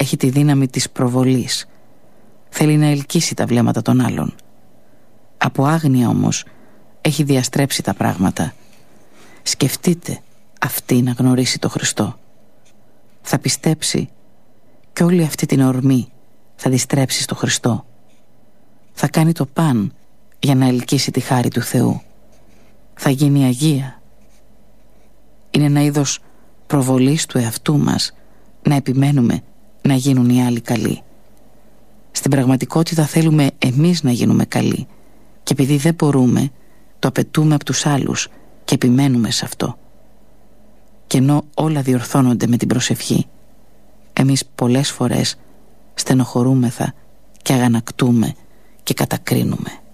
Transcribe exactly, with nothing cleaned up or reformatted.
έχει τη δύναμη της προβολής. Θέλει να ελκύσει τα βλέμματα των άλλων. Από άγνοια όμως έχει διαστρέψει τα πράγματα. Σκεφτείτε αυτή να γνωρίσει το Χριστό. Θα πιστέψει και όλη αυτή την ορμή θα τη στρέψει στο Χριστό. Θα κάνει το παν για να ελκύσει τη χάρη του Θεού. Θα γίνει Αγία. Είναι ένα είδος προβολής του εαυτού μας να επιμένουμε να γίνουν οι άλλοι καλοί. Στην πραγματικότητα θέλουμε εμείς να γίνουμε καλοί και επειδή δεν μπορούμε, το απαιτούμε από τους άλλους και επιμένουμε σε αυτό. Και ενώ όλα διορθώνονται με την προσευχή, εμείς πολλές φορές στενοχωρούμεθα και αγανακτούμε και κατακρίνουμε.